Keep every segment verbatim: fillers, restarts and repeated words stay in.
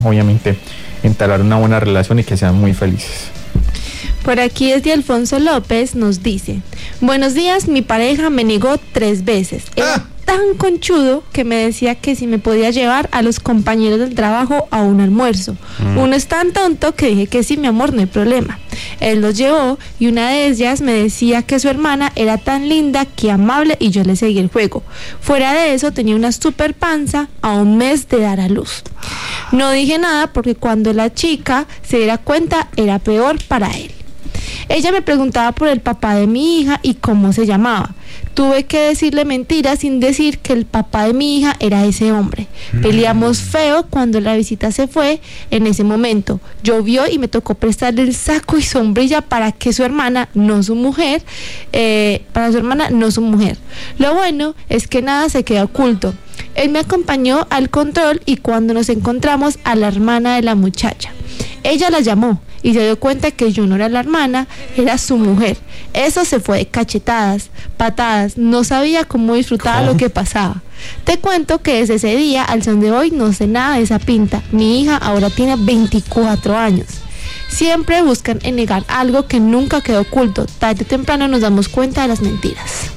obviamente entablar una buena relación y que sean muy felices. Por aquí desde Alfonso López nos dice: buenos días, mi pareja me negó tres veces. Era ah. tan conchudo que me decía que si me podía llevar a los compañeros del trabajo a un almuerzo. Mm. Uno es tan tonto que dije que sí, mi amor, no hay problema. Él los llevó y una de ellas me decía que su hermana era tan linda, que amable, y yo le seguí el juego. Fuera de eso tenía una super panza a un mes de dar a luz. No dije nada porque cuando la chica se diera cuenta era peor para él. Ella me preguntaba por el papá de mi hija y cómo se llamaba. Tuve que decirle mentiras sin decir que el papá de mi hija era ese hombre. Peleamos feo cuando la visita se fue. En ese momento llovió y me tocó prestarle el saco y sombrilla para que su hermana, no su mujer, eh, para su hermana, no su mujer. Lo bueno es que nada se queda oculto. Él me acompañó al control y cuando nos encontramos a la hermana de la muchacha, ella la llamó y se dio cuenta que yo no era la hermana, era su mujer. Eso se fue de cachetadas, patadas, no sabía cómo disfrutaba ¿Cómo? Lo que pasaba. Te cuento que desde ese día al son de hoy no sé nada de esa pinta. Mi hija ahora tiene veinticuatro años. Siempre buscan en negar algo que nunca quedó oculto. Tarde o temprano nos damos cuenta de las mentiras.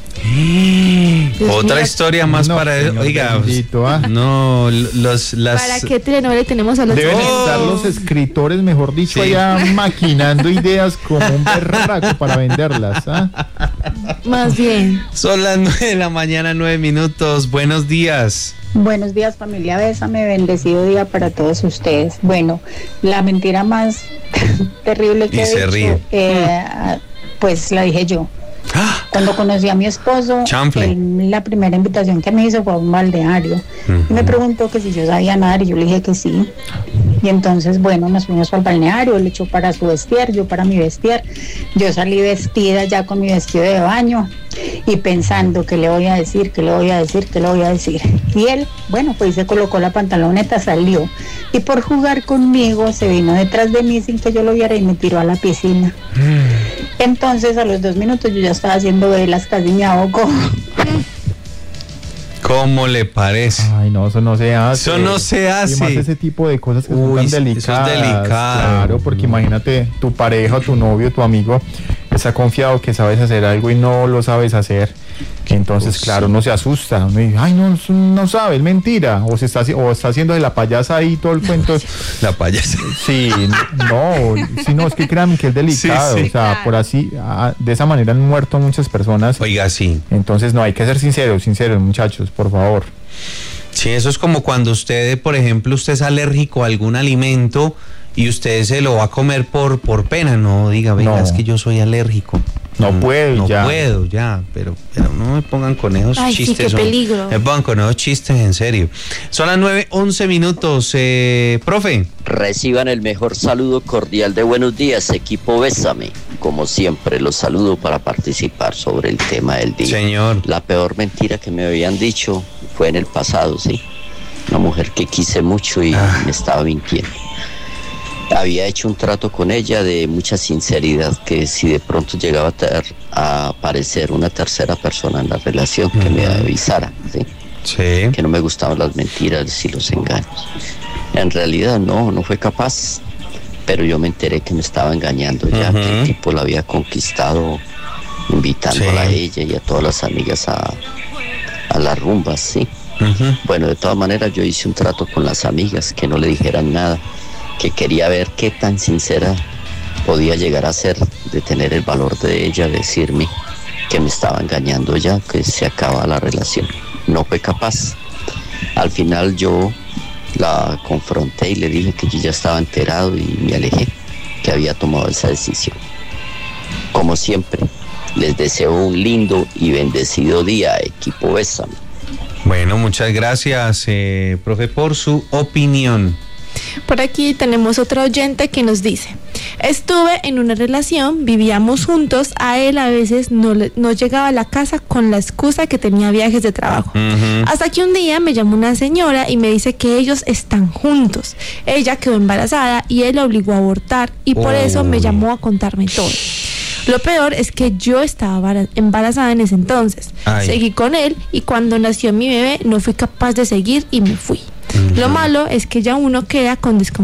Otra mío. Historia más no, para eso. Oiga, bendito, ¿ah? No, los las ¿Para qué telenovela tenemos a los deben oh. estar los escritores, mejor dicho, sí. allá maquinando ideas como un berraco para venderlas, ¿ah? Más bien. Son las nueve de la mañana, nueve minutos. Buenos días. Buenos días, familia Bésame, bendecido día para todos ustedes. Bueno, la mentira más terrible que y he se dicho, ríe. Eh, pues la dije yo. Cuando conocí a mi esposo, él, la primera invitación que me hizo fue a un balneario. Uh-huh. Y me preguntó que si yo sabía nadar y yo le dije que sí. Y entonces, bueno, nos fuimos al balneario, él echó para su vestir, yo para mi vestir. Yo salí vestida ya con mi vestido de baño y pensando qué le voy a decir, qué le voy a decir, qué le voy a decir. Y él, bueno, pues se colocó la pantaloneta, salió. Y por jugar conmigo se vino detrás de mí sin que yo lo viera y me tiró a la piscina. Mm. Entonces a los dos minutos yo ya estaba haciendo velas, casi me ahogo. ¿Cómo le parece? Ay, no, eso no se hace. Eso no se hace. Y más ese tipo de cosas que Uy, son tan delicadas. Eso es delicado. Claro, porque imagínate, tu pareja, tu novio, tu amigo está confiado que sabes hacer algo y no lo sabes hacer. Entonces, pues claro, uno se asusta. Uno dice, ay, no, no sabe, es mentira. O se está, o está haciendo de la payasa ahí todo el cuento. La payasa. Sí, no, sí, no, es que créanme que es delicado. Sí, sí. O sea, por así, de esa manera han muerto muchas personas. Oiga, sí. Entonces, no, hay que ser sinceros, sinceros, muchachos, por favor. Sí, eso es como cuando usted, por ejemplo, usted es alérgico a algún alimento y usted se lo va a comer por, por pena. No diga, venga, no. Es que yo soy alérgico. No puedo, no ya. No puedo, ya, pero, pero no me pongan con esos Ay, chistes. Sí, qué son, peligro. Me pongan con esos chistes, en serio. Son las nueve, once minutos. Eh, profe. Reciban el mejor saludo cordial de buenos días, equipo Bésame. Como siempre, los saludo para participar sobre el tema del día. Señor. La peor mentira que me habían dicho fue en el pasado, sí. Una mujer que quise mucho y ah. me estaba mintiendo. Había hecho un trato con ella de mucha sinceridad, que si de pronto llegaba a, ter, a aparecer una tercera persona en la relación, que uh-huh. me avisara, ¿sí? Sí. Que no me gustaban las mentiras y los engaños. En realidad no, no fue capaz, pero yo me enteré que me estaba engañando ya, uh-huh. que el tipo la había conquistado invitándola sí. a ella y a todas las amigas a, a las rumbas, ¿sí? Uh-huh. Bueno, de todas maneras yo hice un trato con las amigas, que no le dijeran nada, que quería ver qué tan sincera podía llegar a ser, de tener el valor de ella, decirme que me estaba engañando ya, que se acaba la relación. No fue capaz. Al final yo la confronté y le dije que yo ya estaba enterado y me alejé, que había tomado esa decisión. Como siempre, les deseo un lindo y bendecido día, equipo Bésame. Bueno, muchas gracias, eh, profe, por su opinión. Por aquí tenemos otro oyente que nos dice: estuve en una relación, vivíamos juntos, a él a veces no, le, no llegaba a la casa con la excusa que tenía viajes de trabajo. Uh-huh. Hasta que un día me llamó una señora y me dice que ellos están juntos. Ella quedó embarazada y él la obligó a abortar y por oh. eso me llamó a contarme todo. Lo peor es que yo estaba embarazada en ese entonces. Ay. Seguí con él y cuando nació mi bebé no fui capaz de seguir y me fui. Lo malo es que ya uno queda con desconfianza